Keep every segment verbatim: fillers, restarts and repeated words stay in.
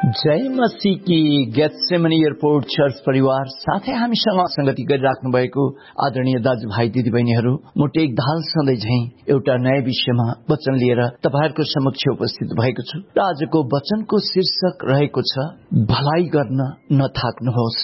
जय मसीह की Gethsemane airport church परिवार साथै हामीसँग संगति गरिराख्नु भएको आदरणीय दाजुभाइ दिदीबहिनीहरू, म टेक दाहाल सधैँ झैं एउटा नयाँ विषयमा वचन लिएर तपाईहरुको समक्ष उपस्थित भएको छु र आजको वचनको शीर्षक रहेको छ भलाइ गर्न नथाक्नुहोस्।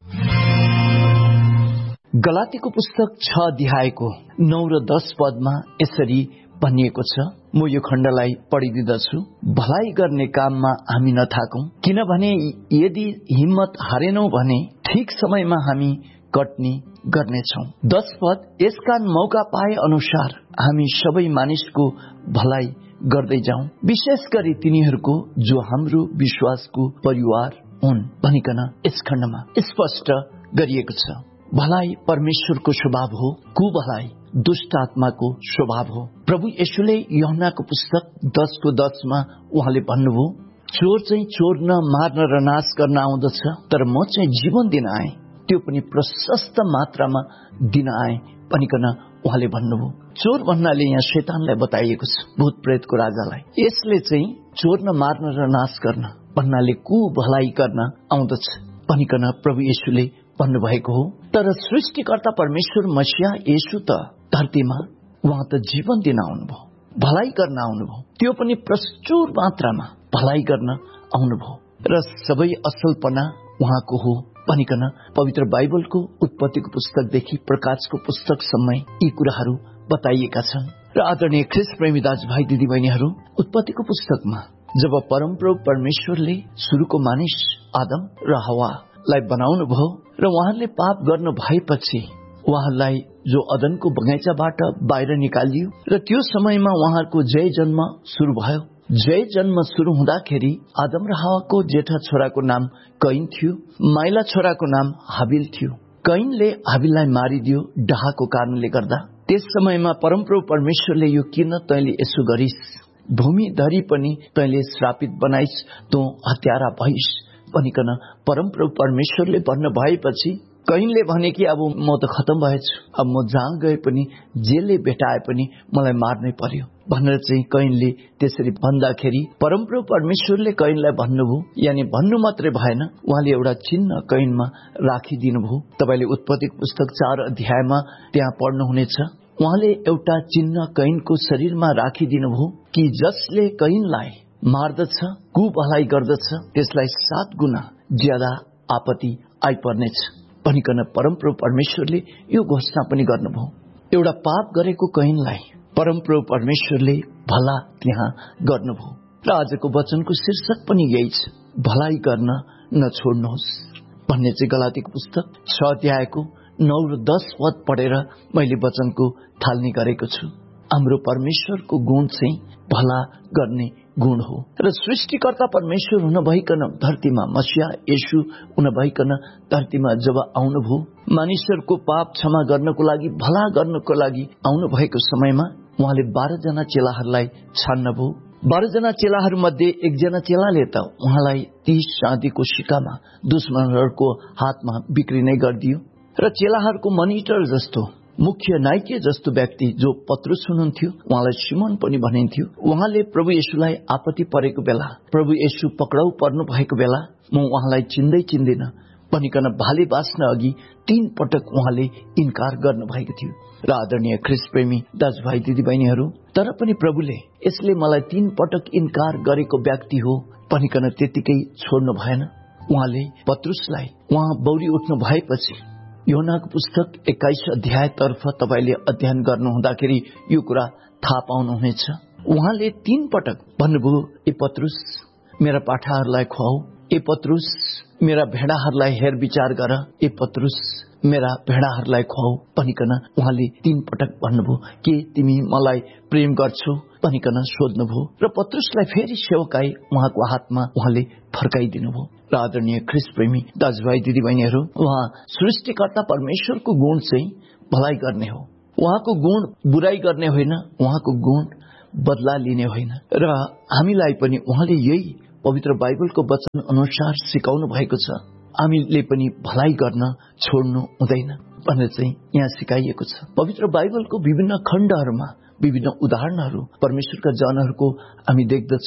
गलातीको पुस्तक छ अध्यायको नौ र दस पदमा यसरी भनिएको छ, म यो खण्डलाई पढिदिँदछु। भलाइ गर्ने काममा हामी नथाकौं, किनभने यदि हिम्मत हारेनौं भने ठीक समयमा हामी कट्नी गर्नेछौं। दस पद, यसकारण मौका पाए अनुसार हामी सबै मानिसको भलाइ गर्दै जाउँ, विशेष गरी तिनीहरूको जो हाम्रो विश्वासको परिवार हुन् भनिकन यस खण्डमा स्पष्ट गरिएको छ। भलाइ परमेश्वरको स्वभाव हो, कुभलाइ दुष्ट आत्माको स्वभाव हो। प्रभु येशूले यूहन्नाको पुस्तक दस को दसमा उहाँले भन्नुभयो, चोर चाहिँ चोर्न, मार्न र नाश गर्न आउँदछ, तर म चाहिँ जीवन दिन आए, त्यो पनि प्रशस्त मात्रामा दिन आए भनिकन उहाँले भन्नुभयो। चोर भन्नाले यहाँ शैतानलाई बताइएको छ, भूत प्रेतको राजालाई। यसले चाहिँ चोर्न, मार्न र नाश गर्न भन्नाले कुभलाइ गर्न आउँदछ भनिकन प्रभु येशूले भन्नुभएको हो। तर सृष्टिकर्ता परमेश्वर मसीहा येशू त धरतीमा उहाँ त जीवन दिन आउनुभयो, भलाइ गर्न आउनुभयो, त्यो पनि प्रचुर मात्रामा भलाइ गर्न आउनुभयो र सबै असलपना उहाँको हो भनिकन पवित्र बाइबलको उत्पत्तिको पुस्तकदेखि प्रकाशको पुस्तकसम्म यी कुराहरू बताइएका छन्। र आदरणीय ख्रीष्ट प्रेमी दाजुभाइ दिदीबहिनीहरू, उत्पत्तिको पुस्तकमा जब परमप्रभु परमेश्वरले सुरुको मानिस आदम र हव्वालाई बनाउनु भयो र उहाँले पाप गर्नु भएपछि उहाँलाई जो अदनको बगैँचाबाट बाहिर निकालियो र त्यो समयमा उहाँको जय जन्म सुरु भयो। जय जन्म सुरु हुँदाखेरि आदम र हव्वाको जेठा छोराको नाम कैन थियो, माइला छोराको नाम हाबिल थियो। कैनले हाबिललाई मारिदियो डाहाको कारणले गर्दा। त्यस समयमा परमप्रभु परमेश्वरले यो किन तैँले यसो गरिस्, भूमि धरी पनि तैँले श्रापित बनाइस्, तँ हत्यारा भइस् भनिकन परमप्रभु परमेश्वरले भन्नु भएपछि कैनले भने कि अब म त खतम भएछु, अब म जहाँ गए पनि जेलले भेटाए पनि मलाई मार्नै पर्यो भनेर चाहिँ कैनले त्यसरी भन्दाखेरि परमप्रभु परमेश्वरले कैनलाई भन्नुभयो, यानी भन्नु मात्रै भएन, उहाँले एउटा चिन्ह कैनमा राखिदिनुभयो। तपाईले उत्पत्तिको पुस्तक चार अध्यायमा त्यहाँ पढ्नुहुनेछ। उहाँले एउटा चिन्ह कैनको शरीरमा राखिदिनुभयो कि जसले कैनलाई मार्दछ, कुभलाइ गर्दछ, त्यसलाई सात गुना ज्यादा आपत्ति आइपर्नेछ भनिकन परमप्रभु परमेश्वरले यो घोषणा पनि गर्नुभयो। एउटा पाप गरेको कैनलाई परमप्रभु परमेश्वरले भला त्यहाँ गर्नुभयो र आजको वचनको शीर्षक पनि यही छ, भलाइ गर्न नछोड्नुहोस् भन्ने चाहिँ गलातीको पुस्तक छ अध्यायको नौ र दस पद पढेर मैले वचनको थाल्ने गरेको छु। हाम्रो परमेश्वरको गुण चाहिँ भला गर्ने गुण हो र सृष्टिकर्ता परमेश्वर हुन भइकन धरतीमा मसीहा येशू हुन भइकन धरतीमा जब आउनुभयो, मानिसहरूको पाप क्षमा गर्नको लागि, भला गर्नको लागि आउनु भएको समयमा उहाँले बाह्र जना चेलाहरूलाई छान्नुभयो। बाह्र जना चेलाहरू मध्ये एकजना चेलाले त उहाँलाई तीस चाँदीको सिक्कामा दुश्मनहरूको हातमा बिक्री नै गरिदियो र चेलाहरूको मनिटर जस्तो, मुख्य नायक जस्तो व्यक्ति जो पत्रुस हुनुहुन्थ्यो, उहाँलाई सिमोन पनि भनिन्थ्यो, उहाँले प्रभु येशूलाई आपत्ति परेको बेला, प्रभु येशू पक्राउ पर्नु भएको बेला म उहाँलाई चिन्दै चिन्दिन भनिकन भाले बाँच्न अघि तीन पटक उहाँले इन्कार गर्नु भएको थियो। र आदरणीय ख्रीष्ट प्रेमी दाजुभाइ दिदीबहिनीहरू, तर पनि प्रभुले यसले मलाई तीन पटक इन्कार गरेको व्यक्ति हो भनिकन त्यतिकै छोड्नु भएन। उहाँले पत्रुसलाई उहाँ बौरी उठ्नु भएपछि यूहन्नाको पुस्तक एक्काइस अध्यायतर्फ तपाईले अध्ययन गर्नु हुँदाखेरि यो कुरा थाहा पाउनुहुनेछ। उहाँले तीन पटक भन्नुभयो, ए पत्रुस मेरा पाठाहरूलाई खुवाऊ, ए पत्रुस मेरा भेडाहरूलाई हेर विचार गर, ए पत्रुस मेरा भेडाहरूलाई खुवाऊ भनिकन उहाँले तीन पटक भन्नुभयो के तिमी मलाई प्रेम गर्छौ भनिकन सोध्नुभयो र पत्रुसलाई फेरि सेवकाई उहाँको हातमा उहाँले फर्काइदिनुभयो। र आदरणीय ख्रीष्ट प्रेमी दाजुभाइ दिदीबहिनीहरू, उहाँ सृष्टिकर्ता परमेश्वरको गुण चाहिँ भलाइ गर्ने हो। उहाँको गुण बुराई गर्ने होइन, उहाँको गुण बदला लिने होइन र हामीलाई पनि उहाँले यही पवित्र बाइबलको वचन अनुसार सिकाउनु भएको छ, हामीले पनि भलाइ गर्न छोड्नु हुँदैन भनेर चाहिँ यहाँ सिकाइएको छ। पवित्र बाइबलको विभिन्न खण्डहरूमा विभिन्न उदाहरणहरू परमेश्वरका जनहरूको हामी देख्दछौँ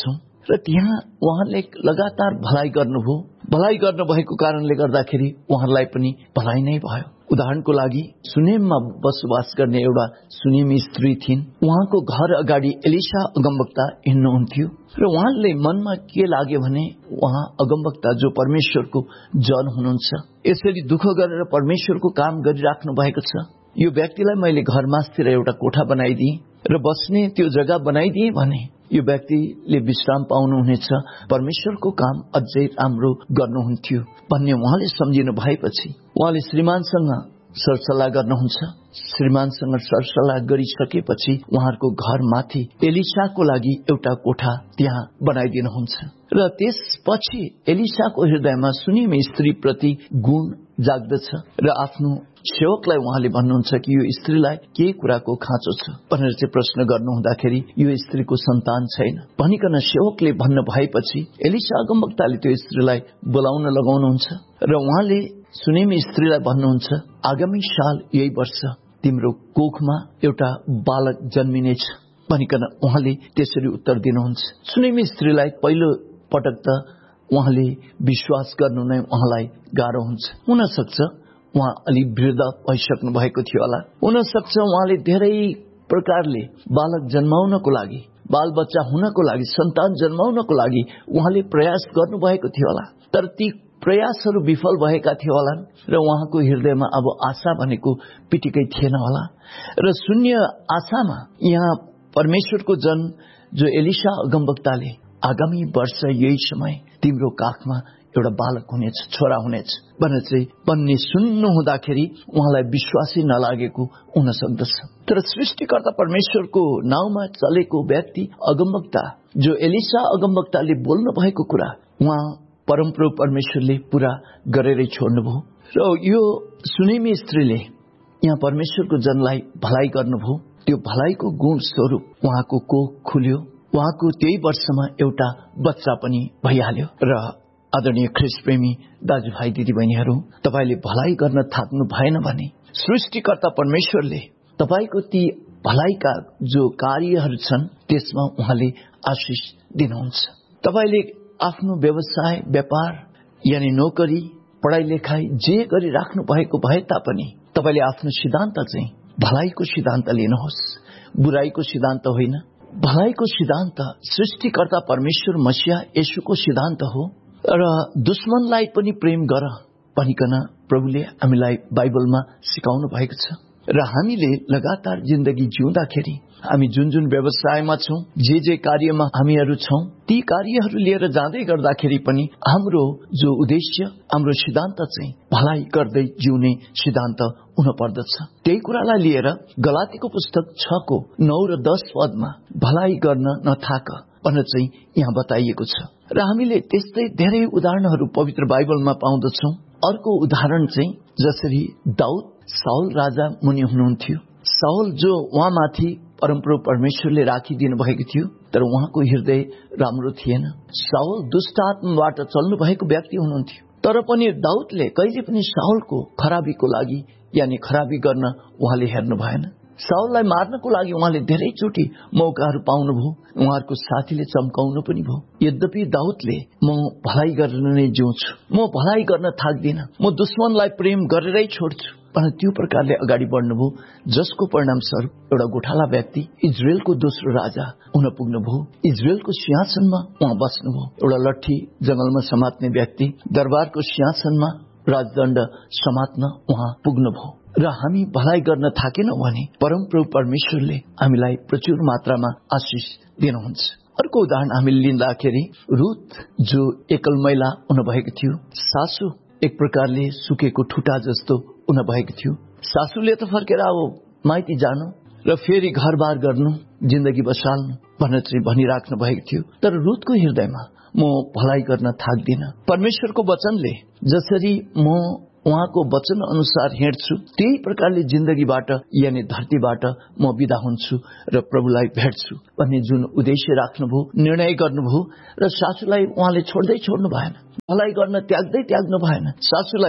र त्यहाँ उहाँले लगातार भलाइ गर्नुभयो। भलाइ गर्नुभएको कारणले गर्दाखेरि उहाँलाई पनि भलाइ नै भयो। उदाहरणको लागि सुनेममा बसोबास गर्ने एउटा सुनेमी स्त्री थिइन्। उहाँको घर अगाडि एलिशा अगमवक्ता हिँड्नुहुन्थ्यो र उहाँले मनमा के लाग्यो भने उहाँ अगमवक्ता जो परमेश्वरको जन हुनुहुन्छ, यसरी दुःख गरेर परमेश्वरको काम गरिराख्नु भएको छ। यो व्यक्तिलाई मैले घरमासतिर एउटा कोठा बनाइदिएँ र बस्ने त्यो जग्गा बनाइदिएँ भने यो व्यक्तिले विश्राम पाउनुहुनेछ, परमेश्वरको काम अझै राम्रो गर्नुहुन्थ्यो भन्ने उहाँले सम्झिनु भएपछि उहाँले श्रीमानसँग सरसल्लाह गर्नुहुन्छ। श्रीमानसँग सरसल्लाह गरिसकेपछि उहाँहरूको घरमाथि एलिशाको लागि एउटा कोठा त्यहाँ बनाइदिनुहुन्छ र त्यसपछि एलिशाको हृदयमा सुनेमी स्त्रीप्रति गुण जाग्दछ र आफ्नो सेवकलाई उहाँले भन्नुहुन्छ कि यो स्त्रीलाई के कुराको खाँचो छ भनेर चाहिँ प्रश्न गर्नुहुँदाखेरि यो स्त्रीको सन्तान छैन भनिकन सेवकले भन्नु भएपछि एलिशा अगमवक्ताले त्यो स्त्रीलाई बोलाउन लगाउनुहुन्छ र उहाँले सुनेमी स्त्रीलाई भन्नुहुन्छ, आगामी साल यही वर्ष तिम्रो कोखमा एउटा बालक जन्मिनेछ भनिकन उहाँले त्यसरी उत्तर दिनुहुन्छ। सुनेमी स्त्रीलाई पहिलो पटक त उहाँले विश्वास गर्नु नै उहाँलाई गाह्रो हुन्छ। हुन सक्छ उहाँ अलि वृद्ध भइसक्नु भएको थियो होला, हुन सक्छ उहाँले धेरै प्रकारले बालक जन्माउनको लागि, बाल बच्चा हुनको लागि, सन्तान जन्माउनको लागि उहाँले प्रयास गर्नुभएको थियो होला, तर ती प्रयासहरू विफल भएका थिए होला र उहाँको हृदयमा अब आशा भनेको पिटिकै थिएन होला र शून्य आशामा यहाँ परमेश्वरको जन जो एलिशा अगमवक्ताले आगामी वर्ष यही समय तिम्रो काखमा एउटा बालक हुनेछ, छोरा हुनेछ भनेर चाहिँ भन्ने सुन्नु हुँदाखेरि उहाँलाई विश्वासै नलागेको हुन सक्दछ। तर सृष्टिकर्ता परमेश्वरको नाउँमा चलेको व्यक्ति अगमवक्ता जो एलिशा अगमवक्ताले बोल्नु भएको कुरा उहाँ परमप्रभु परमेश्वरले पूरा गरेरै छोड्नुभयो र यो सुनेमी स्त्रीले यहाँ परमेश्वरको जनलाई भलाइ गर्नुभयो। त्यो भलाइको गुण स्वरूप उहाँको कोख खुल्यो, उहाँको त्यही वर्षमा एउटा बच्चा पनि भइहाल्यो। र आदरणीय ख्रीष्ट प्रेमी दाजुभाइ दिदीबहिनीहरू, तपाईले भलाइ गर्न थाक्नु भएन भने सृष्टिकर्ता परमेश्वरले तपाईको ती भलाइका जो कार्यहरू छन् त्यसमा उहाँले आशिष दिनुहुन्छ। तपाईले आफ्नो व्यवसाय, व्यापार यानी नोकरी, पढाइ लेखाइ जे गरिराख्नु भएको भए तापनि तपाईले आफ्नो सिद्धान्त चाहिँ भलाइको सिद्धान्त लिनुहोस्, बुराइको सिद्धान्त होइन। भलाइको सिद्धान्त सृष्टिकर्ता परमेश्वर मसीहा येशूको सिद्धान्त हो र दुश्मनलाई पनि प्रेम गर भनिकन प्रभुले हामीलाई बाइबलमा सिकाउनु भएको छ। र हामीले लगातार जिन्दगी जिउँदाखेरि हामी जुन जुन व्यवसायमा छौं, जे जे कार्यमा हामीहरू छौं, ती कार्यहरू लिएर जाँदै गर्दाखेरि पनि हाम्रो जो उद्देश्य, हाम्रो सिद्धान्त चाहिँ भलाइ गर्दै जिउने सिद्धान्त हुन पर्दछ। त्यही कुरालाई लिएर गलातीको पुस्तक छ को नौ र दस पदमा भलाइ गर्न नथाक भनेर चाहिँ यहाँ बताइएको छ र हामीले त्यस्तै धेरै उदाहरणहरू पवित्र बाइबलमा पाउँदछौं। अर्को उदाहरण चाहिँ जसरी दाउद साउल राजा मुनि हुनुहुन्थ्यो। साउल जो उहाँमाथि परमप्रभु परमेश्वरले राखिदिनु भएको थियो, तर उहाँको हृदय राम्रो थिएन। साउल दुष्ट आत्माबाट चल्नु भएको व्यक्ति हुनुहुन्थ्यो, तर पनि दाउदले कहिले पनि साउलको खराबीको लागि यानी खराबी गर्न उहाँले हेर्नु भएन। साउललाई मार्नको लागि उहाँले धेरैचोटि मौकाहरू पाउनुभयो, उहाँहरूको साथीले चम्काउनु पनि भयो। यद्यपि दाउदले म भलाइ गर्न नै जिउँछु, म भलाइ गर्न थाक्दिन, म दुश्मनलाई प्रेम गरेरै छोड्छु भने त्यो प्रकारले अगाडि बढ्नुभयो, जसको परिणाम स्वरूप एउटा गोठाला व्यक्ति इजरायलको दोस्रो राजा हुन पुग्नुभयो। इजरायलको सिंहासनमा उहाँ बस्नुभयो। एउटा लट्ठी जंगलमा समात्ने व्यक्ति दरबारको सिंहासनमा राजदण्ड समात्न उहाँ पुग्नुभयो। र हामी भलाइ गर्न थाकेनौं भने परमप्रभु परमेश्वरले हामीलाई प्रचुर मात्रामा आशिष दिनुहुन्छ। अर्को उदाहरण हामीले लिँदाखेरि रुथ जो एकल महिला हुनुभएको थियो, सासू एक प्रकारले सुकेको ठुटा जस्तो हुन भएको थियो। सासूले त फर्केर अब माइती जानु र फेरि घरबार गर्नु, जिन्दगी बसाल्नु भनेर चाहिँ भनिराख्नु भएको थियो। तर रुथको हृदयमा म भलाइ गर्न थाक्दिन, परमेश्वरको वचनले जसरी म उहाँको वचन अनुसार हिँड्छु त्यही प्रकारले जिन्दगीबाट यानी धरतीबाट म विदा हुन्छु र प्रभुलाई भेट्छु भन्ने जुन उद्देश्य राख्नुभयो, निर्णय गर्नुभयो र सासूलाई उहाँले छोड्दै छोड्नु भएन, भलाइ गर्न त्याग्दै त्याग्नु भएन। सासूलाई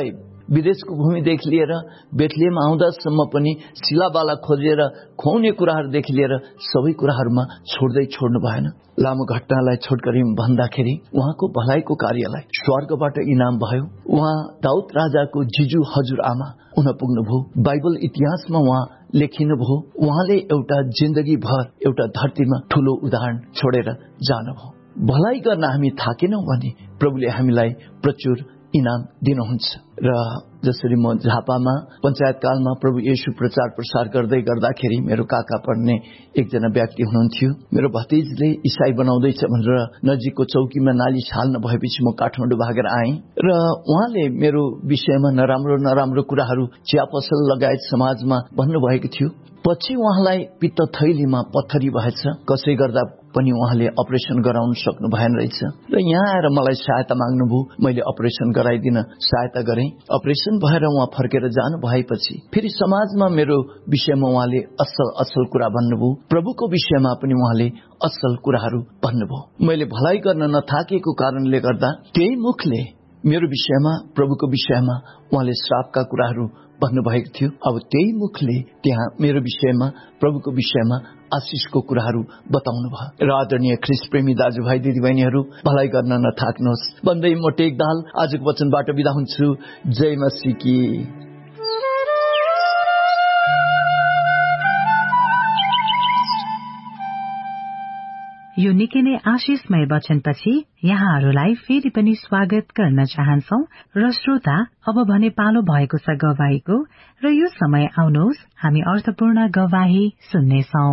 विदेशको भूमिदेखि लिएर बेथलेम आउँदासम्म पनि शिलाबाला खोजेर खुवाउने कुराहरूदेखि लिएर सबै कुराहरूमा छोड्दै छोड्नु भएन। लामो घटनालाई छोटकरी भन्दाखेरि उहाँको भलाइको कार्यलाई स्वर्गबाट इनाम भयो। उहाँ दाउद राजाको जिजु हजुरआमा हुन पुग्नुभयो। बाइबल इतिहासमा उहाँ लेखिनुभयो। उहाँले एउटा जिन्दगी भर एउटा धरतीमा ठूलो उदाहरण छोडेर जानुभयो। भलाइ गर्न हामी थाकेनौं भने प्रभुले हामीलाई प्रचुर इनाम दिनुहुन्छ। र जसरी म झापामा पञ्चायत कालमा प्रभु येशू प्रचार प्रसार गर्दै गर्दाखेरि मेरो काका पढ्ने एकजना व्यक्ति हुनुहुन्थ्यो। मेरो भतिजले इसाई बनाउँदैछ भनेर नजिकको चौकीमा नालिस हाल्न भएपछि म काठमाडौँ भागेर आएँ र उहाँले मेरो विषयमा नराम्रो नराम्रो कुराहरू चिया पसल लगायत समाजमा भन्नुभएको थियो। पछि उहाँलाई पित्त थैलीमा पत्थरी भएछ। कसै गर्दा पनि उहाँले अपरेसन गराउन सक्नु भएन रहेछ र यहाँ आएर मलाई सहायता माग्नुभयो। मैले अपरेसन गराइदिन सहायता गरेँ। अपरेसन भएर उहाँ फर्केर जानु भएपछि फेरि समाजमा मेरो विषयमा उहाँले असल असल कुरा भन्नुभयो। प्रभुको विषयमा पनि उहाँले असल कुराहरू भन्नुभयो। मैले भलाइ गर्न नथाकेको कारणले गर्दा त्यही मुखले मेरो विषयमा प्रभुको विषयमा उहाँले श्रापका कुराहरू भन्नुभएको थियो। अब त्यही मुखले त्यहाँ मेरो विषयमा प्रभुको विषयमा आशिषको कुराहरू बताउनु भयो। र आदरणीय ख्रीष्ट प्रेमी दाजुभाइ दिदीबहिनीहरू, भलाइ गर्न नथाक्नुहोस् भन्दै म टेकदाल आजको वचनबाट बिदा हुन्छु। जय मसीह की। यो निकै नै आशिषमय वचनपछि यहाँहरूलाई फेरि पनि स्वागत गर्न चाहन्छौ। र श्रोता, अब भने पालो भएको छ गवाहीको, र यो समय आउनुहोस् हामी अर्थपूर्ण गवाही सुन्नेछौ।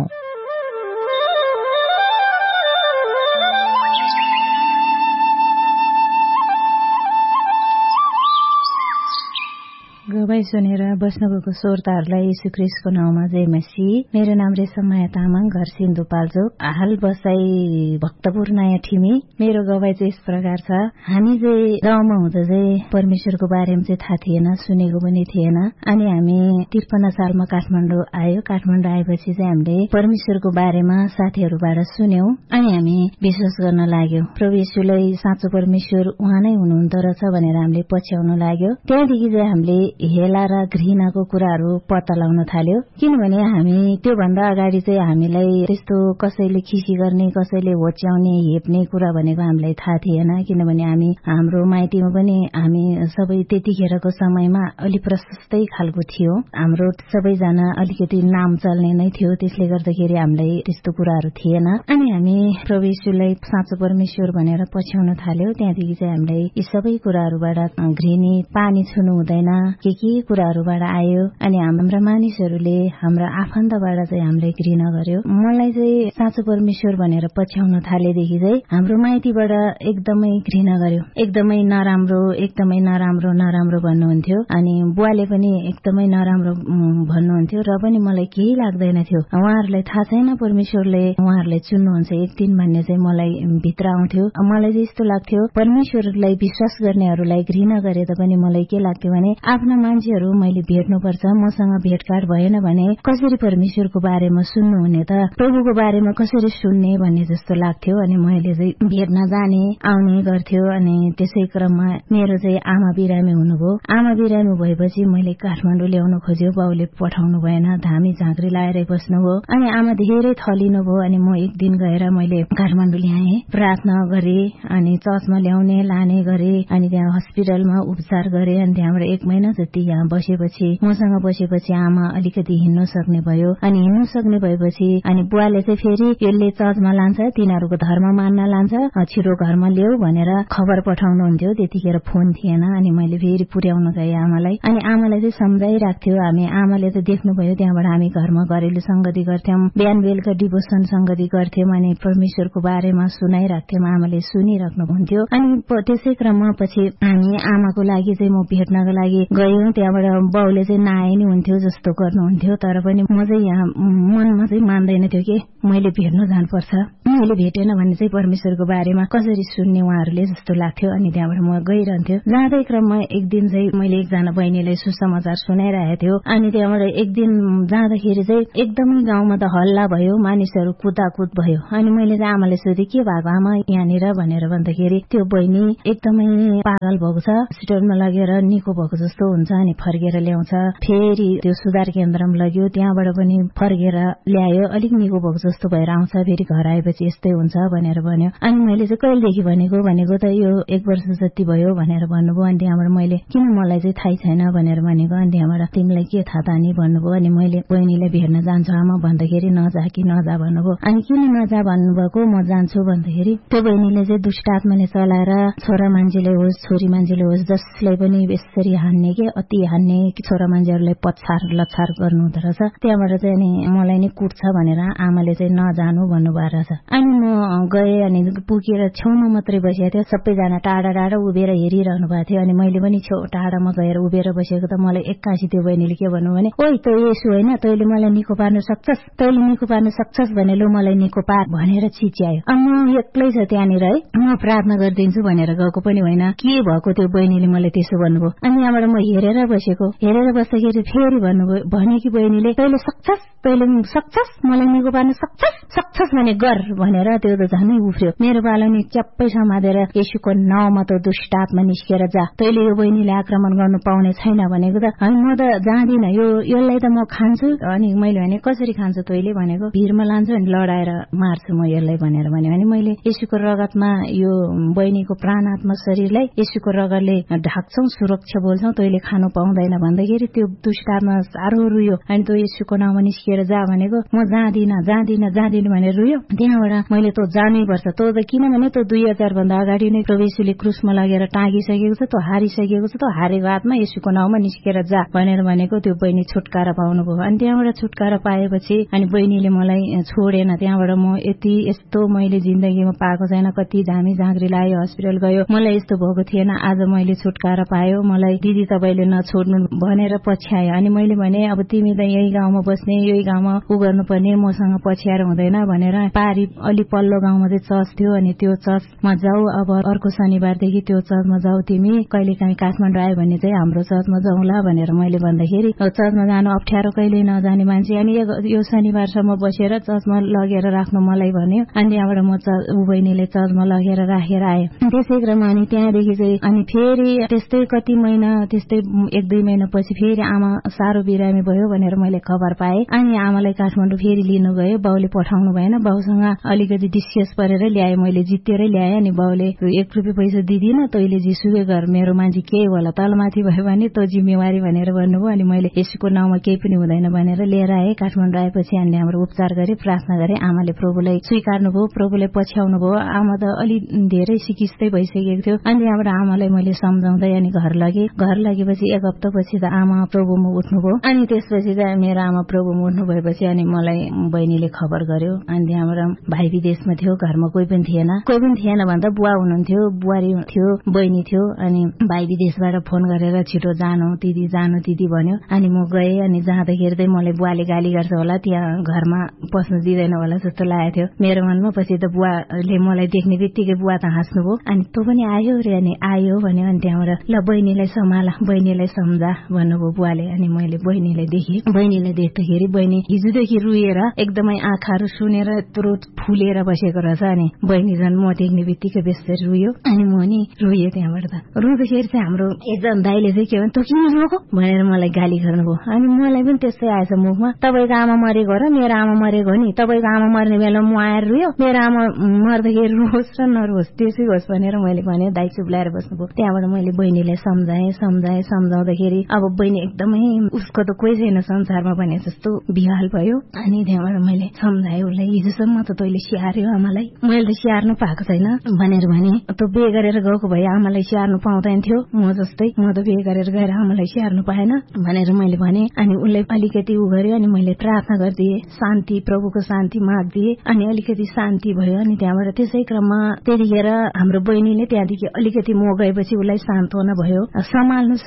गवाई सुनेर बस्नुभएको श्रोताहरूलाई यीशु ख्रीष्टको नाउँमा जय मसीह। मेरो नाम रेशम माया तामाङ, घर सिन्धुपाल्चोक, हाल बसाई भक्तपुर नयाँ ठिमी। मेरो गवाई चाहिँ यस प्रकार छ। हामी चाहिँ गाउँमा हुँदा चाहिँ परमेश्वरको बारेमा चाहिँ थाहा थिएन, सुनेको पनि थिएन। अनि हामी त्रिपन्न सालमा काठमाडौँ आयो। काठमाडौँ आएपछि चाहिँ हामीले परमेश्वरको बारेमा साथीहरूबाट सुन्यौं अनि हामी विश्वास गर्न लाग्यौं। प्रभु येशूलाई साँचो परमेश्वर उहाँ नै हुनुहुँदो रहेछ भनेर हामीले पछ्याउन लाग्यो। त्यहाँदेखि चाहिँ हामीले हेला र घृणाको कुराहरू पत्ता लगाउन थाल्यो। किनभने हामी त्योभन्दा अगाडि चाहिँ हामीलाई त्यस्तो कसैले खिसी गर्ने, कसैले होच्याउने, हेप्ने कुरा भनेको हामीलाई थाहा थिएन। किनभने हामी हाम्रो माइतीमा पनि हामी सबै त्यतिखेरको समयमा अलि प्रशस्तै खालको थियो। हाम्रो सबैजना अलिकति नाम चल्ने नै थियो। त्यसले गर्दाखेरि हामीलाई त्यस्तो कुराहरू थिएन। अनि हामी प्रभु येशूलाई साँचो परमेश्वर भनेर पछ्याउन थाल्यो। त्यहाँदेखि चाहिँ हामीलाई यी सबै कुराहरूबाट घृणित, पानी छुनु हुँदैन, के के कुराहरूबाट आयो। अनि हाम्रा मानिसहरूले हाम्रा आफन्तबाट चाहिँ हामीलाई घृणा गर्यो। मलाई चाहिँ साँचो परमेश्वर भनेर पछ्याउन थालेदेखि चाहिँ हाम्रो माइतीबाट एकदमै घृणा गर्यो। एकदमै नराम्रो, एकदमै नराम्रो नराम्रो भन्नुहुन्थ्यो। अनि बुवाले पनि एकदमै नराम्रो भन्नुहुन्थ्यो। र पनि मलाई केही लाग्दैन थियो। उहाँहरूलाई थाहा छैन परमेश्वरले उहाँहरूलाई चुन्नुहुन्छ एक दिन भन्ने चाहिँ मलाई भित्र आउँथ्यो। मलाई चाहिँ यस्तो लाग्थ्यो, परमेश्वरलाई विश्वास गर्नेहरूलाई घृणा गरे तापनि मलाई के लाग्थ्यो भने आफ्ना मान्छेहरू मैले भेट्नुपर्छ, मसँग भेटघाट भएन भने कसरी परमेश्वरको बारेमा सुन्नुहुने त, प्रभुको बारेमा कसरी सुन्ने भन्ने जस्तो लाग्थ्यो। अनि मैले चाहिँ भेट्न जाने आउने गर्थ्यो। अनि त्यसै क्रममा मेरो चाहिँ आमा बिरामी हुनुभयो। आमा बिरामी भएपछि मैले काठमाडौँ ल्याउन खोज्यो, बाउले पठाउनु भएन, धामी झाँक्री लाएरै बस्नुभयो। अनि आमा धेरै थलिनु भयो। अनि म एक दिन गएर मैले काठमाडौँ ल्याएँ, प्रार्थना गरे, अनि चर्चमा ल्याउने लाने गरे, अनि त्यहाँ हस्पिटलमा उपचार गरे। अनि त्यहाँबाट एक महिना जति यहाँ बसेपछि मसँग बसेपछि आमा अलिकति हिँड्न सक्ने भयो। अनि हिँड्न सक्ने भएपछि अनि बुवाले चाहिँ फेरि यसले चर्चमा लान्छ, तिनीहरूको धर्म मान्न लान्छ, छिटो घरमा ल्याऊ भनेर खबर पठाउनुहुन्थ्यो। त्यतिखेर फोन थिएन। अनि मैले फेरि पुर्याउन गएँ आमालाई। अनि आमालाई चाहिँ सम्झाइरहेको थियो। हामी आमाले त देख्नुभयो, त्यहाँबाट हामी घरमा घरेलु संगति गर्थ्यौं, बिहान बेलुका डिभोसन संगति गर्थ्यौं। अनि परमेश्वरको बारेमा सुनाइरहेको थियौं, आमाले सुनिराख्नुहुन्थ्यो। अनि त्यसै क्रममा पछि हामी आमाको लागि चाहिँ म भेट्नको लागि गयौं। त्यहाँबाट बाउले चाहिँ नआए नि हुन्थ्यो जस्तो गर्नुहुन्थ्यो, तर पनि म चाहिँ यहाँ मनमा चाहिँ मान्दैन थियो कि मैले भेट्न जानुपर्छ, मैले भेटेन भने चाहिँ परमेश्वरको बारेमा कसरी सुन्ने उहाँहरूले जस्तो लाग्थ्यो। अनि त्यहाँबाट म गइरहन्थ्यो। जाँदै क्रममा एक दिन चाहिँ मैले एकजना बहिनीलाई सुसमाचार सुनाइरहेको थियो। अनि त्यहाँबाट एक दिन जाँदाखेरि चाहिँ एकदमै गाउँमा त हल्ला भयो, मानिसहरू कुदाकुद भयो। अनि मैले चाहिँ आमाले सोधेँ के भएको आमा यहाँनिर भनेर भन्दाखेरि त्यो बहिनी एकदमै पागल भएको छ, हस्पिटलमा लगेर निको भएको जस्तो हुन्छ, अनि फर्केर ल्याउँछ, फेरि त्यो सुधार केन्द्रमा लग्यो, त्यहाँबाट पनि फर्केर ल्यायो, अलिक निको भएको जस्तो भएर आउँछ, फेरि घर आएपछि यस्तै हुन्छ भनेर भन्यो। अनि मैले चाहिँ कहिलेदेखि भनेको भनेको त यो एक वर्ष जति भयो भनेर भन्नुभयो। अनि त्यहाँबाट मैले किन मलाई चाहिँ थाहै छैन भनेर भनेको। अनि त्यहाँबाट तिमीलाई के थाहा त नि भन्नुभयो। अनि मैले बहिनीलाई भेट्न जान्छु आमा भन्दाखेरि नजा कि नजा भन्नुभयो। अनि किन नजा भन्नुभएको, म जान्छु भन्दाखेरि त्यो बहिनीले चाहिँ दुष्ट आत्माले चलाएर छोरा मान्छेले होस् छोरी मान्छेले होस् जसलाई पनि यसरी हान्ने के अति हान्ने, छोरा मान्छेहरूलाई पछार लछार गर्नु हुँदो रहेछ, त्यहाँबाट चाहिँ अनि मलाई नै कुट्छ भनेर आमाले चाहिँ नजानु भन्नुभएको रहेछ। अनि म गएँ। अनि पुगेर छेउमा मात्रै बसेको थियो, सबैजना टाढा टाढा उभिएर हेरिरहनु भएको थियो। अनि मैले पनि छेउ टाढामा गएर उभिएर बसेको त मलाई एक्कासी त्यो बहिनीले के भन्नु भने, ओइ त यसो होइन, तैँले मलाई निको पार्नु सक्छस्, तैँले निको पार्नु सक्छस् भने लु मलाई निको पार भनेर चिच्यायो। अब म एक्लै छ त्यहाँनिर है, म प्रार्थना गरिदिन्छु भनेर गएको पनि होइन, के भएको त्यो बहिनीले मलाई त्यसो भन्नुभयो। अनि यहाँबाट म हेरेर बसेको, हेरेर बस्दाखेरि फेरि भन्नुभयो, भने कि बहिनीले तैँले सक्छस्, तैँले सक्छस्, मलाई निको पार्नु सक्छस्, सक्छस् भने गर भनेर त्यो त झनै उफ्रियो। मेरो बालनी च्याप्पै समातेर येशूको नाउँमा त दुष्ट आत्मा निस्केर जा, तैँले यो बहिनीले आक्रमण गर्नु पाउने छैन भनेको त अनि म त जाँदिन, यो यसलाई त म खान्छु। अनि मैले भने कसरी खान्छु तैँले भनेको, भिरमा लान्छु अनि लडाएर मार्छु म यसलाई भनेर भने। अनि मैले येशूको रगतमा यो बहिनीको प्राण आत्मा शरीरलाई येशूको रगतले ढाक्छौ, सुरक्षा बोल्छौ, तैँले खानु पाउँदैन भन्दाखेरि त्यो दुष्ट आत्मा साह्रो रुयो। अनि त्यो येशूको नाउँमा निस्किएर जा भनेको, म जाँदिन जाँदिन जाँदिन भनेर रुयो। त्यहाँबाट मैले त जानैपर्छ, तँ त किनभने त दुई हजार भन्दा अगाडि नै प्रभु येशूले क्रुसमा लगेर टाँगिसकेको छ, त हारिसकेको छ, त हारेको आत्मा येशूको नाउँमा निस्केर जा भनेर भनेको। त्यो बहिनी छुटकारा पाउनुभयो। अनि त्यहाँबाट छुटकारा पाएपछि अनि बहिनीले मलाई छोडेन। त्यहाँबाट म यति यस्तो मैले जिन्दगीमा पाएको छैन, कति धामी झाँक्री लाग्यो, हस्पिटल गयो, मलाई यस्तो भएको थिएन। आज मैले छुटकारा पायो, मलाई दिदी तपाईँले नछोड्नु भनेर पछ्यायो। अनि मैले भने अब तिमी त यही गाउँमा बस्ने, यही गाउँमा उ गर्नुपर्ने, मसँग पछ्याएर हुँदैन भनेर पारी अलि पल्लो गाउँमा चाहिँ चर्च थियो। अनि त्यो चर्चमा जाऊ, अब अर्को शनिबारदेखि त्यो चर्चमा जाऊ, तिमी कहिले काहीँ काठमाडौँ आयो भने चाहिँ हाम्रो चर्चमा जाउँला भनेर मैले भन्दाखेरि चर्चमा जानु अप्ठ्यारो, कहिले नजाने मान्छे, अनि यो शनिबारसम्म बसेर चर्चमा लगेर राख्नु मलाई भन्यो। अनि त्यहाँबाट म ऊ बहिनीले चर्चमा लगेर राखेर आयो। त्यसै क्रममा अनि त्यहाँदेखि चाहिँ अनि फेरि त्यस्तै कति महिना, त्यस्तै एक दुई महिनापछि फेरि आमा साह्रो बिरामी भयो भनेर मैले खबर पाएँ। अनि आमालाई काठमाडौँ फेरि लिनु गयो, बाउले पठाउनु भएन, बाउसँग अलिकति डिस्कस गरेर ल्याएँ, मैले जितेरै ल्याएँ। अनि बाउले एक रुपियाँ पैसा दिदिन, तैँले जिसुकै घर, मेरो मान्छे केही होला तलमाथि भयो भने तँ जिम्मेवारी भनेर भन्नुभयो। अनि मैले यसको नाउँमा केही पनि हुँदैन भनेर लिएर आएँ। काठमाडौँ आएपछि अनि हाम्रो उपचार गरेँ, प्रार्थना गरेँ, आमाले प्रभुलाई स्वीकार्नु भयो, प्रभुलाई पछ्याउनु भयो। आमा त अलि धेरै सिकिस्तै भइसकेको थियो। अनि त्यहाँबाट आमालाई मैले सम्झाउँदै अनि घर लगेँ। घर लगेपछि एक हप्तापछि त आमा प्रभुमा उठ्नुभयो। अनि त्यसपछि चाहिँ मेरो आमा प्रभुमा उठ्नु भएपछि अनि मलाई बहिनीले खबर गर्यो। अनि त्यहाँबाट भाइ विदेशमा थियो, घरमा कोही पनि थिएन, कोही पनि थिएन भन्दा बुवा हुनुहुन्थ्यो, बुहारी थियो, बहिनी थियो। अनि भाइ विदेशबाट फोन गरेर छिटो जानु दिदी, जानु दिदी भन्यो। अनि म गएँ। अनि जाँदाखेरि चाहिँ मलाई बुवाले गाली गर्छ होला, त्यहाँ घरमा पस्नु दिँदैन होला जस्तो लागेको थियो मेरो मनमा। पछि त बुवाले मलाई देख्ने बित्तिकै बुवा त हाँस्नुभयो। अनि तँ पनि आयो रे, अनि आयो भन्यो। अनि त्यहाँबाट ल बहिनीलाई सम्हाल, बहिनीलाई सम्झा भन्नुभयो बुवाले। अनि मैले बहिनीलाई देखेँ। बहिनीलाई देख्दाखेरि बहिनी हिजोदेखि रुएर एकदमै आँखाहरू सुनेर यत्रो फुलेर बसेको रहेछ। अनि बहिनी झन् म देख्ने बित्तिकै बेसरी रुयो। अनि म नि रोएँ। त्यहाँबाट त रुँदाखेरि चाहिँ हाम्रो एकजना दाइले चाहिँ के भने, तँ किन रोको भनेर मलाई गाली गर्नुभयो। अनि मलाई पनि त्यस्तै आएछ मुखमा, तपाईँको आमा मरेको र मेरो आमा मरेको हो नि, तपाईँको आमा मर्ने बेला म आएर रुयो, मेरो आमा मर्दाखेरि रोस् र नरोस् त्यसै होस् भनेर मैले भने। दाइ चुप्लाएर बस्नुभयो। त्यहाँबाट मैले बहिनीलाई सम्झाएँ सम्झाएँ सम्झाउँदाखेरि अब बहिनी एकदमै उसको त कोही छैन संसारमा भने जस्तो बिहाल भयो। अनि त्यहाँबाट मैले सम्झाएँ उसलाई, हिजोसम्म त तैँले स्याहार्यो आमालाई, मैले त स्याहार्नु पाएको छैन भनेर भने। त बिहे गरेर गएको भए आमालाई स्याहार्नु पाउँदैन थियो म जस्तै, म त बिहे गरेर गएर आमालाई स्याहार्नु पाएन भनेर मैले भने। अनि उसलाई अलिकति उ गर्यो। अनि मैले प्रार्थना गरिदिएँ, शान्ति, प्रभुको शान्ति माग्दिएँ। अनि अलिकति शान्ति भयो। अनि त्यहाँबाट त्यसै क्रममा त्यतिखेर हाम्रो बहिनीले त्यहाँदेखि अलिकति म गएपछि उसलाई सान्त्वना भयो, सम्हाल्नु सक्यो, जे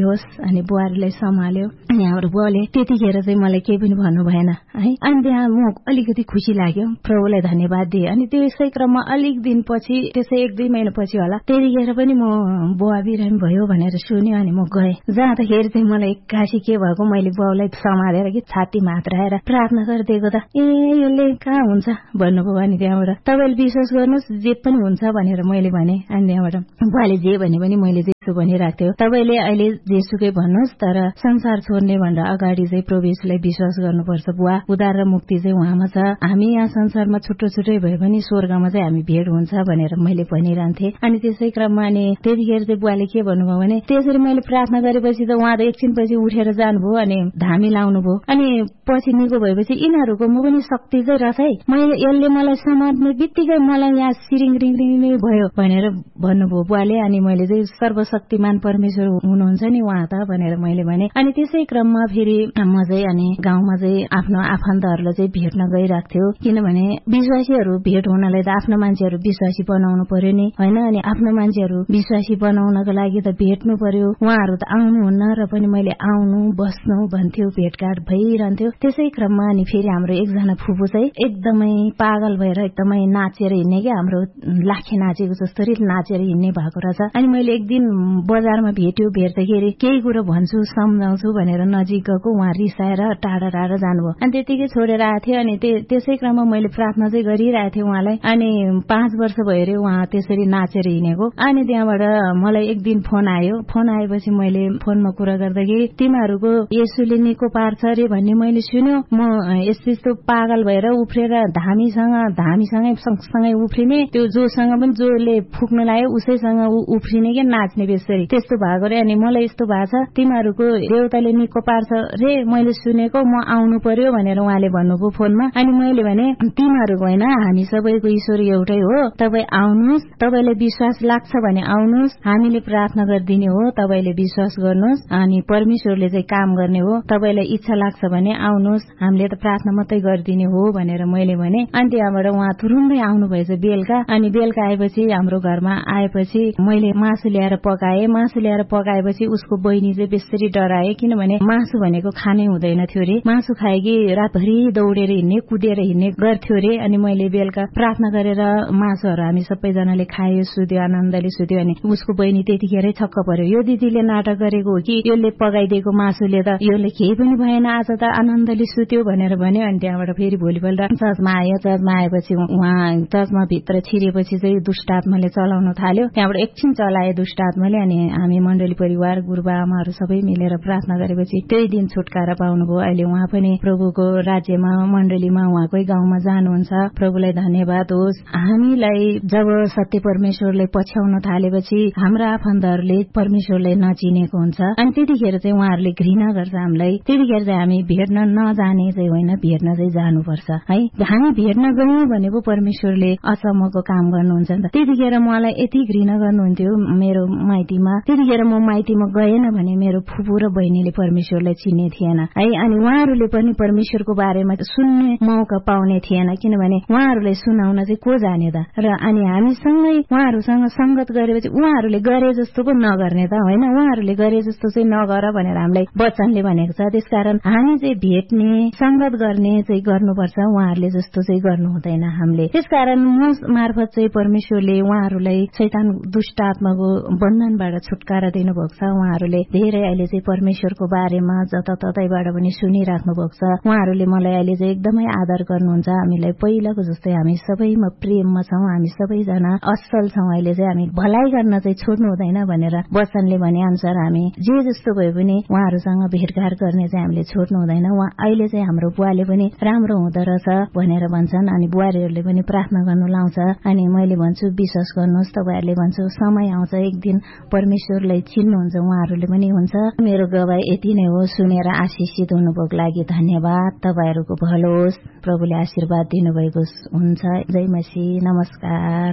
होस् अनि बुहारीलाई सम्हाल्यो। अनि हाम्रो बुवाले त्यतिखेर चाहिँ मलाई केही पनि भन्नु भएन है। अनि त्यहाँ म अलिकति खुसी लाग्यो, प्रभुलाई धन्यवाद दिए। अनि त्यसै क्रममा अलिक दिनपछि, त्यसै एक दुई महिनापछि होला, त्यतिखेर पनि म बुवा बिरामी भयो भनेर सुन्यो। अनि म गएँ। जाँदाखेरि चाहिँ मलाई एक्कासी के भएको, मैले बुवालाई सम्हालेर कि छातीमा हात राखेर प्रार्थना गरिदिएको त ए यसले कहाँ हुन्छ भन्नुभयो। अनि त्यहाँबाट तपाईँले विश्वास गर्नुहोस् जे पनि हुन्छ भनेर मैले भने। अनि त्यहाँबाट बुवाले जे भने पनि मैले जेसु भनिरहेको थियो, तपाईँले अहिले जेसुकै भन्नुहोस् तर संसार छोड्ने भन्दा अगाडि चाहिँ प्रभु येशूलाई विश्वास गर्नुपर्छ बुवा। उद्धार र मुक्ति चाहिँ उहाँमा छ। हामी यहाँ संसारमा छुट्टो छुट्टै भए पनि स्वर्गमा चाहिँ हामी भेट हुन्छ भनेर मैले भनिरहन्थे। अनि त्यसै क्रममा अनि त्यतिखेर चाहिँ बुवाले के भन्नुभयो भने, त्यसरी मैले प्रार्थना गरेपछि त उहाँ त एकछिनपछि उठेर जानुभयो अनि धामी लाउनु भयो। अनि पछि निको भएपछि यिनीहरूको म पनि शक्ति चाहिँ रहेछ है, मैले यसले मलाई समात्ने बित्तिकै मलाई यहाँ सिरिङ रिङ रिङ भयो भनेर भन्नुभयो बुवाले। अनि मैले चाहिँ सर्वशक्तिमान परमेश्वर हुनुहुन्छ नि उहाँ त भनेर मैले भने। अनि त्यसै क्रममा फेरि म चाहिँ अनि गाउँमा चाहिँ आफ्नो आफन्तहरूलाई चाहिँ भेट्न गइरहेको थियो, किनभने विश्वासीहरू भेट हुनलाई त आफ्नो मान्छेहरू विश्वासी बनाउनु पर्यो नि होइन। अनि आफ्नो मान्छेहरू विश्वासी बनाउनको लागि त भेट्नु पर्यो। उहाँहरू त आउनुहुन्न र पनि मैले आउनु बस्नु भन्थ्यो, भेटघाट भइरहन्थ्यो। त्यसै क्रममा अनि फेरि हाम्रो एकजना फुपू चाहिँ एकदमै पागल भएर एकदमै नाचेर हिँड्ने कि हाम्रो लाखे नाचेको जस्तो नाचेर हिँड्ने भएको रहेछ। अनि मैले एक दिन बजारमा भेट्यो, भेट्दाखेरि केही कुरो भन्छु सम्झाउँछु भनेर नजिक गएको, उहाँ रिसाएर टाढा टाढा जानुभयो। अनि त्यतिकै छोडेर आएको थियो। अनि त्यसै क्रममा मैले प्रार्थना चाहिँ गरिरहेको थिएँ उहाँलाई। अनि पाँच वर्ष भयो अरे उहाँ त्यसरी नाचेर हिँडेको। अनि त्यहाँबाट मलाई एक दिन फोन आयो। फोन आएपछि मैले फोनमा कुरा गर्दाखेरि तिमीहरूको येशूले निको पार्छ अरे भन्ने मैले सुन्यो। म यस्तो यस्तो पागल भएर उफ्रेर धामीसँग धामीसँगै सँगसँगै उफ्रिने, त्यो जोसँग पनि जसले फुक्न लाग्यो उसैसँग उफ्रिने के नाच्ने बेसरी त्यस्तो भएको रे। अनि मलाई यस्तो भएको छ, तिमीहरूको देउताले निको पार्छ रे मैले सुनेको, म आउनु पर्यो भनेर उहाँले भन्नुभयो फोनमा। अनि मैले भने तिमीहरूको होइन, हामी सबैको ईश्वर एउटै हो, तपाईँ आउनुहोस्, तपाईँलाई विश्वास लाग्छ भने आउनुहोस्, हामीले प्रार्थना गरिदिने हो, तपाईँले विश्वास गर्नुहोस् अनि परमेश्वरले चाहिँ काम गर्ने हो, तपाईँलाई इच्छा लाग्छ भने आउनुहोस्, हामीले त प्रार्थना मात्रै गरिदिने हो भनेर मैले भने। अनि त्यहाँबाट उहाँ तुरुन्तै आउनु भएछ बेलुका। अनि बेलुका आएपछि हाम्रो घरमा आएपछि मैले मासु ल्याएर पकाएँ। मासु ल्याएर पकाएपछि उसको बहिनी चाहिँ बेसरी डराए, किनभने मासु भनेको खानै हुँदैन थियो रे। मासु खाए कि रातभरि दौडेर हिँड्ने कुदेर हिँड्ने गर्थ्यो रे। अनि मैले बेलुका प्रार्थना गरेर मासुहरू हामी सबैजनाले खायो, सुत्यो, आनन्दले सुत्यो। अनि उसको बहिनी त्यतिखेरै छक्क पर्यो, यो दिदीले नाटक गरेको हो कि यसले पकाइदिएको मासुले त यसले केही पनि भएन, आज त आनन्दले सुत्यो भनेर भन्यो। अनि त्यहाँबाट फेरि भोलिपल्ट चर्चमा आयो। चर्चमा आएपछि उहाँ चर्चमा भित्र छिरेपछि चाहिँ दुष्टात्माले चलाउन थाल्यो। त्यहाँबाट एकछिन चलाए दुष्टात्माले। अनि हामी मण्डली परिवार गुरुबा आमाहरू सबै मिलेर प्रार्थना गरेपछि त्यही दिन छुटकारा पाउनुभयो। अहिले उहाँ पनि प्रभुको राज्यमा मण्डलीमा उहाँकै गाउँमा जानुहुन्छ। प्रभुलाई धन्यवाद होस्। हामीलाई जब सत्य परमेश्वरलाई पछ्याउन थालेपछि हाम्रा आफन्तहरूले परमेश्वरलाई नचिनेको हुन्छ। अनि त्यतिखेर चाहिँ उहाँहरूले घृणा गर्छ हामीलाई। त्यतिखेर चाहिँ हामी भेट्न नजाने चाहिँ होइन, भेट्न चाहिँ जानुपर्छ है। हामी भेट्न गयौँ भने पो परमेश्वरले अचम्मको काम गर्नुहुन्छ नि त। त्यतिखेर मलाई यति घृणा गर्नुहुन्थ्यो मेरो माइतीमा। त्यतिखेर म माइतीमा गएन भने मेरो फुपू र बहिनीले परमेश्वरलाई चिन्ने थिएन है। अनि उहाँहरूले पनि परमेश्वरको बारेमा सुन्ने मौका पाउने थिएन, किनभने उहाँहरूलाई सुनाउन चाहिँ को जाने त। र अनि हामीसँगै उहाँहरूसँग संगत गरेपछि उहाँहरूले गरे जस्तो पो नगर्ने त होइन, उहाँहरूले गरे जस्तो चाहिँ नगर भनेर हामीलाई वचनले भनेको छ। त्यसकारण हामी चाहिँ भेट्ने संगत गर्ने चाहिँ गर्नुपर्छ, उहाँहरूले जस्तो चाहिँ गर्नु हुँदैन हामीले। त्यसकारण म मार्फत चाहिँ परमेश्वरले उहाँहरूलाई शैतान दुष्ट आत्माको बन्धनबाट छुटकारा दिनुभएको छ। उहाँहरूले धेरै अहिले चाहिँ परमेश्वरको बारेमा जताततैबाट पनि सुनिराख्नु भएको छ। उहाँहरूले मलाई अहिले चाहिँ एकदमै आदर गर्नुहुन्छ। हामीलाई पहिलाको जस्तै हामी सबैमा प्रेममा छौँ, हामी सबैजना असल छौँ। अहिले चाहिँ हामी भलाइ गर्न चाहिँ छोड्नु हुँदैन भनेर वचनले भने अनुसार हामी जे जस्तो भए पनि उहाँहरूसँग भेटघाट गर्ने चाहिँ हामीले छोड्नु हुँदैन। उहाँ अहिले चाहिँ हाम्रो बुवाले पनि राम्रो हुँदो रहेछ भनेर भन्छन्। अनि बुहारीहरूले पनि प्रार्थना गर्नु लाउँछ। अनि मैले भन्छु विश्वास गर्नुहोस्, तपाईँहरूले भन्छु समय आउँछ एक दिन परमेश्वरलाई चिन्नुहुन्छ, उहाँहरूले पनि हुन्छ। मेरो गवाई यति नै हो। सुनेर आशिषित हुनुभएको लागि धन्यवाद। तपाईँहरूको भलो होस्, प्रभुले आशीर्वाद दिनुभएको हुन्छ। जय मसीह। नमस्कार।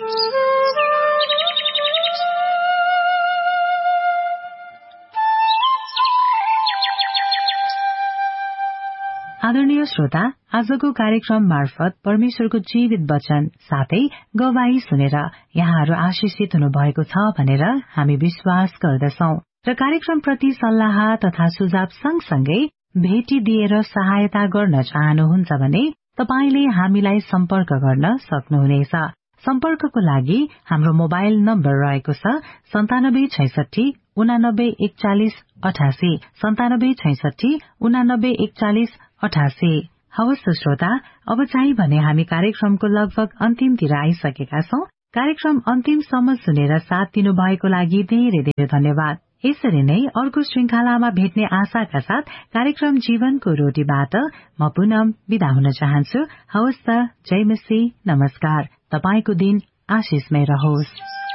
आदरणीय श्रोता, आजको कार्यक्रम मार्फत परमेश्वरको जीवित वचन साथै गवाही सुनेर यहाँहरू आशिषित हुनुभएको छ भनेर हामी विश्वास गर्दछौं। र कार्यक्रमप्रति सल्लाह तथा सुझाव सँगसँगै भेटी दिएर सहायता गर्न चाहनुहुन्छ भने तपाईले हामीलाई सम्पर्क गर्न सक्नुहुनेछ। सम्पर्कको लागि हाम्रो मोबाइल नम्बर रहेको छ सन्तानब्बे छैसठी उनानब्बे एकचालिस अठासी सन्तानब्बे छैसठी उनानब्बे एकचालिस अठासी। हवस् श्रोता, अब चाहिँ भने हामी कार्यक्रमको लगभग अन्तिमतिर आइसकेका छौं। कार्यक्रम अन्तिमसम्म सुनेर साथ दिनु भएको लागि धेरै धेरै धन्यवाद। यसरी नै अर्को श्रृंखलामा भेट्ने आशाका साथ कार्यक्रम जीवनको रोटीबाट म पुनम बिदा हुन चाहन्छु। हवस् त, जय मसी, नमस्कार। तपाईको दिन आशीषमय रहोस्।